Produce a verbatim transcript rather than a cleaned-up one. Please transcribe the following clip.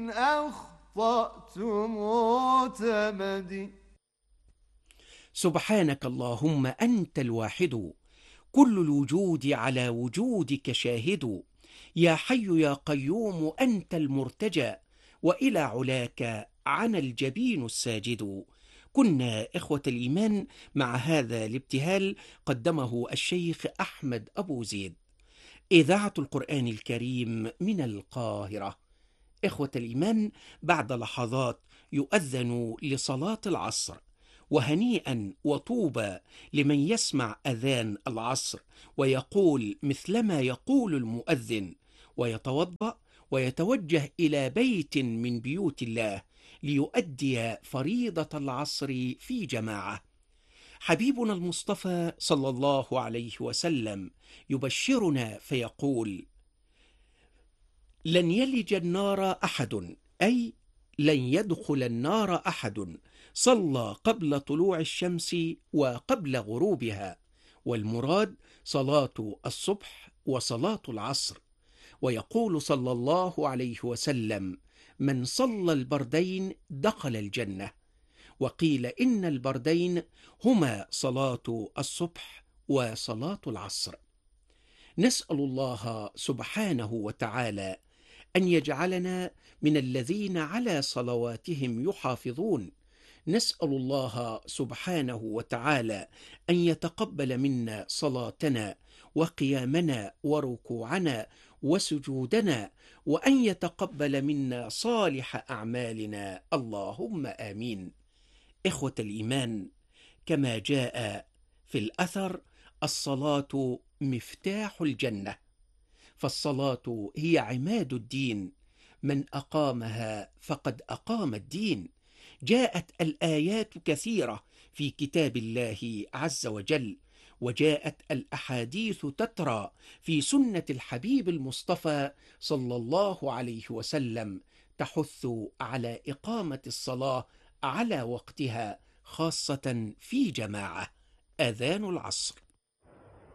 أخطأت معتمدي. سبحانك اللهم أنت الواحد، كل الوجود على وجودك شاهد. يا حي يا قيوم أنت المرتجى، وإلى علاك عن الجبين الساجد. كنا إخوة الإيمان مع هذا الابتهال قدمه الشيخ أحمد أبو زيد. إذاعة القرآن الكريم من القاهرة. إخوة الإيمان، بعد لحظات يؤذن لصلاة العصر، وهنيئا وطوبى لمن يسمع أذان العصر ويقول مثلما يقول المؤذن، ويتوضأ ويتوجه إلى بيت من بيوت الله ليؤدي فريضة العصر في جماعة. حبيبنا المصطفى صلى الله عليه وسلم يبشرنا فيقول: لن يلج النار أحد، أي لن يدخل النار أحد صلى قبل طلوع الشمس وقبل غروبها، والمراد صلاة الصبح وصلاة العصر. ويقول صلى الله عليه وسلم: من صلى البردين دخل الجنة. وقيل إن البردين هما صلاة الصبح وصلاة العصر. نسأل الله سبحانه وتعالى أن يجعلنا من الذين على صلواتهم يحافظون. نسأل الله سبحانه وتعالى أن يتقبل منا صلاتنا وقيامنا وركوعنا وسجودنا، وأن يتقبل منا صالح أعمالنا، اللهم آمين. إخوة الإيمان، كما جاء في الأثر: الصلاة مفتاح الجنة، فالصلاة هي عماد الدين، من أقامها فقد أقام الدين. جاءت الآيات كثيرة في كتاب الله عز وجل، وجاءت الأحاديث تترى في سنة الحبيب المصطفى صلى الله عليه وسلم تحث على إقامة الصلاة على وقتها، خاصة في جماعة. آذان العصر.